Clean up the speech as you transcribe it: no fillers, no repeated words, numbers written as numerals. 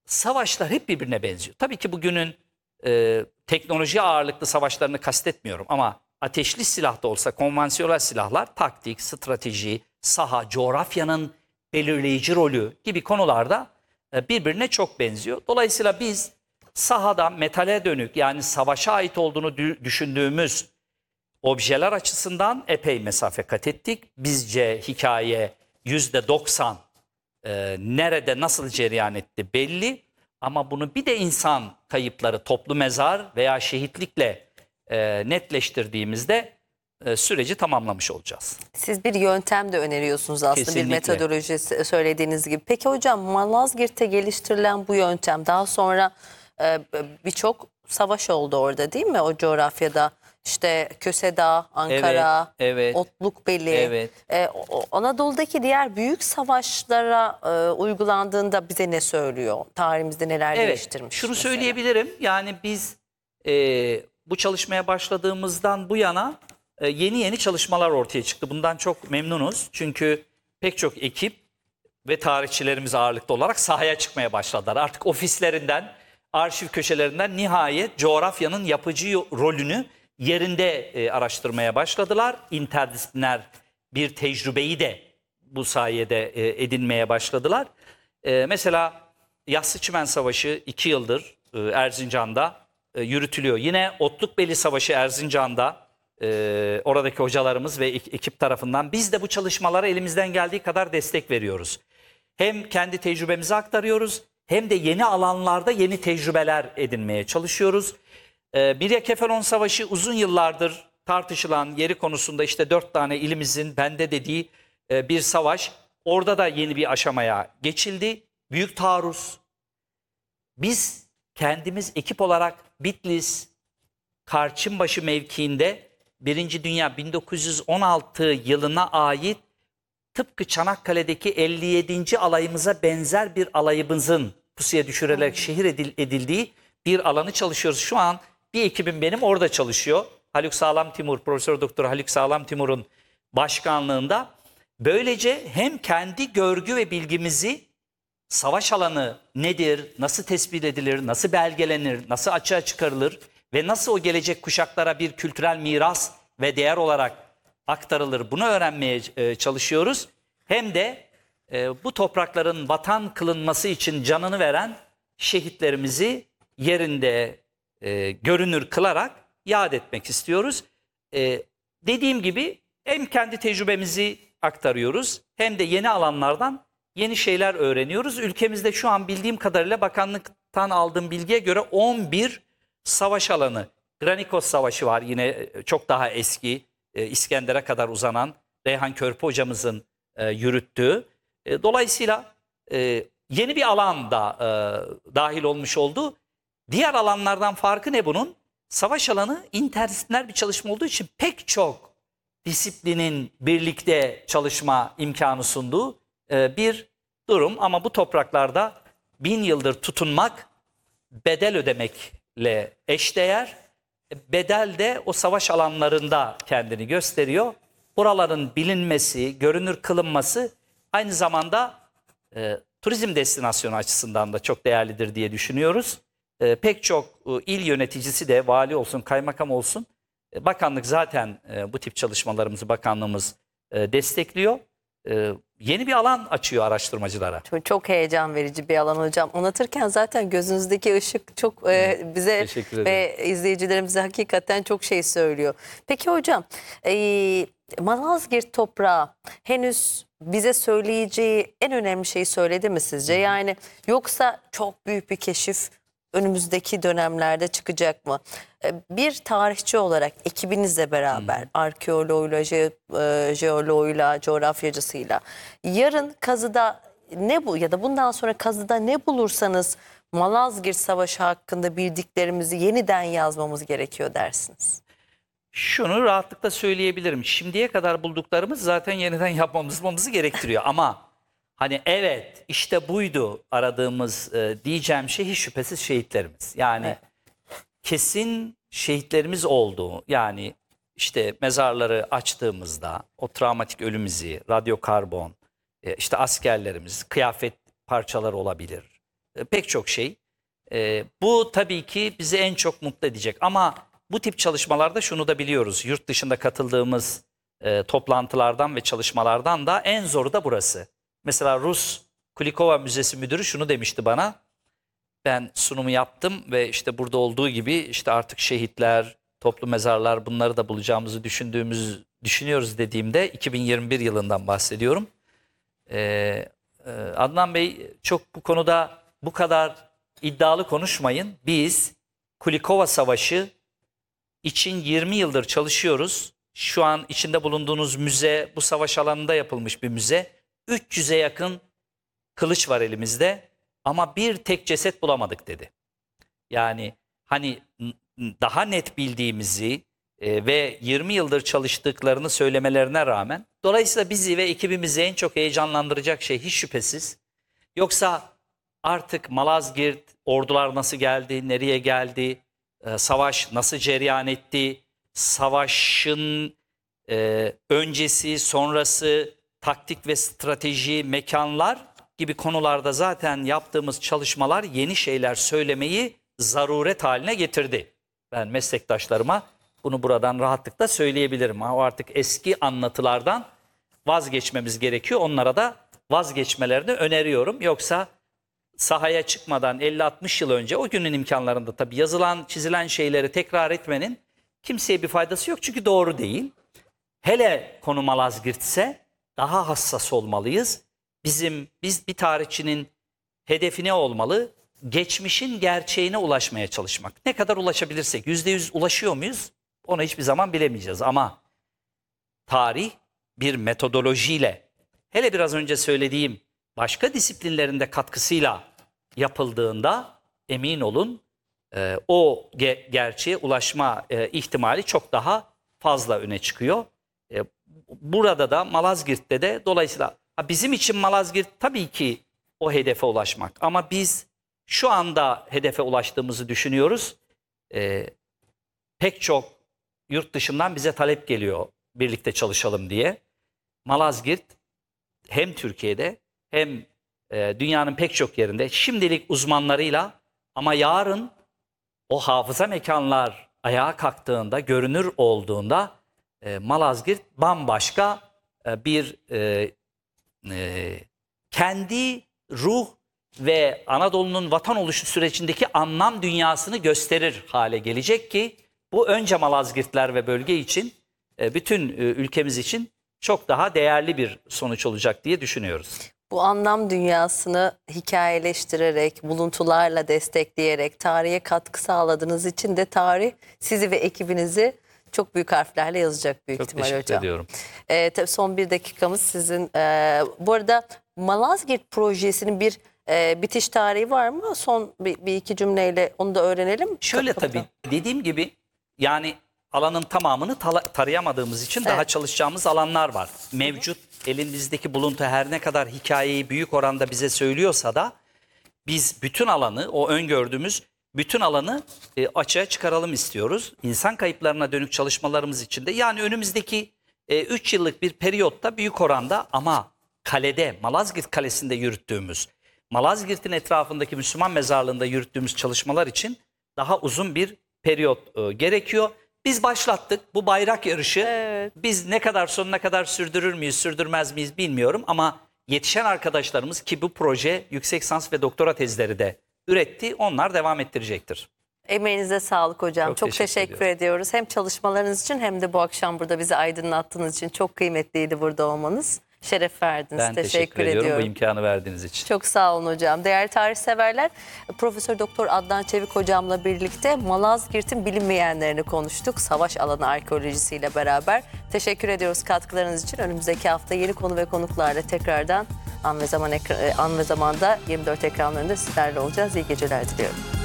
savaşlar hep birbirine benziyor. Tabii ki bugünün teknoloji ağırlıklı savaşlarını kastetmiyorum ama ateşli silah da olsa konvansiyonel silahlar taktik, strateji, saha, coğrafyanın belirleyici rolü gibi konularda birbirine çok benziyor. Dolayısıyla biz sahada metale dönük yani savaşa ait olduğunu düşündüğümüz objeler açısından epey mesafe kat ettik. Bizce hikaye %90 nerede nasıl cereyan etti belli. Ama bunu bir de insan kayıpları, toplu mezar veya şehitlikle netleştirdiğimizde süreci tamamlamış olacağız. Siz bir yöntem de öneriyorsunuz aslında. Kesinlikle. Bir metodoloji söylediğiniz gibi. Peki hocam, Malazgirt'te geliştirilen bu yöntem daha sonra birçok savaş oldu orada değil mi, o coğrafyada? İşte Köseda, Ankara, evet, Otlukbeli. evet. Anadolu'daki diğer büyük savaşlara uygulandığında bize ne söylüyor? Tarihimizde neler değiştirmiş? Şunu mesela söyleyebilirim. Yani biz bu çalışmaya başladığımızdan bu yana yeni yeni çalışmalar ortaya çıktı. Bundan çok memnunuz. Çünkü pek çok ekip ve tarihçilerimiz ağırlıklı olarak sahaya çıkmaya başladılar. Artık ofislerinden, arşiv köşelerinden nihayet coğrafyanın yapıcı rolünü yerinde araştırmaya başladılar. İnterdisipliner bir tecrübeyi de bu sayede edinmeye başladılar. Mesela Yassı-Çimen Savaşı 2 yıldır Erzincan'da yürütülüyor. Yine Otlukbeli Savaşı Erzincan'da oradaki hocalarımız ve ekip tarafından biz de bu çalışmalara elimizden geldiği kadar destek veriyoruz. Hem kendi tecrübemizi aktarıyoruz hem de yeni alanlarda yeni tecrübeler edinmeye çalışıyoruz. Mirya Kefalon Savaşı uzun yıllardır tartışılan yeri konusunda işte 4 tane ilimizin bende dediği bir savaş. Orada da yeni bir aşamaya geçildi. Büyük taarruz. Biz kendimiz ekip olarak Bitlis, Karçınbaşı mevkiinde 1. Dünya 1916 yılına ait tıpkı Çanakkale'deki 57. alayımıza benzer bir alayımızın pusuya düşürülerek şehir edildiği bir alanı çalışıyoruz. Şu an bir ekibim benim orada çalışıyor. Haluk Sağlam Timur, Profesör Doktor Haluk Sağlam Timur'un başkanlığında. Böylece hem kendi görgü ve bilgimizi savaş alanı nedir, nasıl tespit edilir, nasıl belgelenir, nasıl açığa çıkarılır ve nasıl o gelecek kuşaklara bir kültürel miras ve değer olarak aktarılır, bunu öğrenmeye çalışıyoruz. Hem de bu toprakların vatan kılınması için canını veren şehitlerimizi yerinde görünür kılarak yad etmek istiyoruz. Dediğim gibi hem kendi tecrübemizi aktarıyoruz hem de yeni alanlardan yeni şeyler öğreniyoruz. Ülkemizde şu an bildiğim kadarıyla bakanlıktan aldığım bilgiye göre 11 savaş alanı. Granikos Savaşı var yine çok daha eski, İskender'e kadar uzanan Reyhan Körpü hocamızın yürüttüğü. Dolayısıyla yeni bir alan da dahil olmuş oldu. Diğer alanlardan farkı ne bunun? Savaş alanı interdisipliner bir çalışma olduğu için pek çok disiplinin birlikte çalışma imkanı sunduğu bir durum. Ama bu topraklarda 1000 yıldır tutunmak bedel ödemekle eşdeğer. Bedel de o savaş alanlarında kendini gösteriyor. Buraların bilinmesi, görünür kılınması aynı zamanda turizm destinasyonu açısından da çok değerlidir diye düşünüyoruz. Pek çok il yöneticisi de vali olsun, kaymakam olsun, bakanlık zaten bu tip çalışmalarımızı bakanlığımız destekliyor. Yeni bir alan açıyor araştırmacılara. Çok heyecan verici bir alan hocam. Anlatırken zaten gözünüzdeki ışık çok bize ve izleyicilerimize hakikaten çok şey söylüyor. Peki hocam, Malazgirt toprağı henüz bize söyleyeceği en önemli şeyi söyledi mi sizce? Yani yoksa çok büyük bir keşif önümüzdeki dönemlerde çıkacak mı? Bir tarihçi olarak ekibinizle beraber, arkeoloğuyla, jeoloğuyla, coğrafyacısıyla yarın kazıda ne bu ya da bundan sonra kazıda ne bulursanız Malazgirt Savaşı hakkında bildiklerimizi yeniden yazmamız gerekiyor dersiniz. Şunu rahatlıkla söyleyebilirim. Şimdiye kadar bulduklarımız zaten yeniden yapmamızı gerektiriyor. Ama hani evet işte buydu aradığımız diyeceğim şey hiç şüphesiz şehitlerimiz. Yani kesin şehitlerimiz oldu. Yani işte mezarları açtığımızda o travmatik ölüm izi, radyokarbon, işte askerlerimiz, kıyafet parçaları olabilir. pek çok şey. Bu tabii ki bizi en çok mutlu edecek. Ama bu tip çalışmalarda şunu da biliyoruz. Yurt dışında katıldığımız toplantılardan ve çalışmalardan da en zoru da burası. Mesela Rus Kulikova Müzesi Müdürü şunu demişti bana. Ben sunumu yaptım ve işte burada olduğu gibi işte artık şehitler, toplu mezarlar, bunları da bulacağımızı düşünüyoruz dediğimde 2021 yılından bahsediyorum. Adnan Bey, çok bu konuda bu kadar iddialı konuşmayın. Biz Kulikova Savaşı için 20 yıldır çalışıyoruz. Şu an içinde bulunduğunuz müze bu savaş alanında yapılmış bir müze. 300'e yakın kılıç var elimizde ama bir tek ceset bulamadık dedi. Yani hani daha net bildiğimizi ve 20 yıldır çalıştıklarını söylemelerine rağmen, dolayısıyla bizi ve ekibimizi en çok heyecanlandıracak şey hiç şüphesiz. Yoksa artık Malazgirt, ordular nasıl geldi, nereye geldi, savaş nasıl cereyan etti, savaşın öncesi, sonrası, taktik ve strateji, mekanlar gibi konularda zaten yaptığımız çalışmalar yeni şeyler söylemeyi zaruret haline getirdi. Ben meslektaşlarıma bunu buradan rahatlıkla söyleyebilirim. Ama artık eski anlatılardan vazgeçmemiz gerekiyor. Onlara da vazgeçmelerini öneriyorum. Yoksa sahaya çıkmadan 50-60 yıl önce, o günün imkanlarında tabii yazılan, çizilen şeyleri tekrar etmenin kimseye bir faydası yok. Çünkü doğru değil. Hele konu Malazgirt'se daha hassas olmalıyız. Biz bir tarihçinin hedefi ne olmalı? Geçmişin gerçeğine ulaşmaya çalışmak. Ne kadar ulaşabilirsek, %100 ulaşıyor muyuz? Onu hiçbir zaman bilemeyeceğiz. Ama tarih bir metodolojiyle, hele biraz önce söylediğim başka disiplinlerinde katkısıyla yapıldığında emin olun o gerçeğe ulaşma ihtimali çok daha fazla öne çıkıyor. Burada da Malazgirt'te de dolayısıyla bizim için Malazgirt tabii ki o hedefe ulaşmak. Ama biz şu anda hedefe ulaştığımızı düşünüyoruz. Pek çok yurt dışından bize talep geliyor birlikte çalışalım diye. Malazgirt hem Türkiye'de hem dünyanın pek çok yerinde şimdilik uzmanlarıyla, ama yarın o hafıza mekanlar ayağa kalktığında, görünür olduğunda Malazgirt bambaşka bir kendi ruh ve Anadolu'nun vatan oluşu sürecindeki anlam dünyasını gösterir hale gelecek ki bu önce Malazgirtler ve bölge için, bütün ülkemiz için çok daha değerli bir sonuç olacak diye düşünüyoruz. Bu anlam dünyasını hikayeleştirerek, buluntularla destekleyerek tarihe katkı sağladığınız için de tarih sizi ve ekibinizi çok büyük harflerle yazacak büyük ihtimal hocam. Çok teşekkür ediyorum. Tabii son bir dakikamız sizin. Bu arada Malazgirt projesinin bir bitiş tarihi var mı? Son bir iki cümleyle onu da öğrenelim. Şöyle tabii dediğim gibi, yani alanın tamamını tarayamadığımız için daha çalışacağımız alanlar var. Mevcut elinizdeki buluntu her ne kadar hikayeyi büyük oranda bize söylüyorsa da biz bütün alanı, o öngördüğümüz bütün alanı açığa çıkaralım istiyoruz. İnsan kayıplarına dönük çalışmalarımız için de, yani önümüzdeki 3 yıllık bir periyotta büyük oranda, ama kalede, Malazgirt Kalesi'nde yürüttüğümüz, Malazgirt'in etrafındaki Müslüman mezarlığında yürüttüğümüz çalışmalar için daha uzun bir periyot gerekiyor. Biz başlattık bu bayrak yarışı. Evet. Biz ne kadar sonuna kadar sürdürür müyüz, sürdürmez miyiz bilmiyorum, ama yetişen arkadaşlarımız ki bu proje yüksek lisans ve doktora tezleri de üretti, onlar devam ettirecektir. Emeğinize sağlık hocam. Çok teşekkür ediyorum. ediyoruz. Hem çalışmalarınız için hem de bu akşam burada bizi aydınlattığınız için çok kıymetliydi burada olmanız. Şeref verdiniz. Ben teşekkür ediyorum bu imkanı verdiğiniz için. Çok sağ olun hocam. Değerli tarih severler, Profesör Doktor Adnan Çevik hocamla birlikte Malazgirt'in bilinmeyenlerini konuştuk. Savaş alanı arkeolojisiyle beraber. Teşekkür ediyoruz katkılarınız için. Önümüzdeki hafta yeni konu ve konuklarla tekrardan An ve Zaman'da 24 ekranlarında sizlerle olacağız. İyi geceler diliyorum.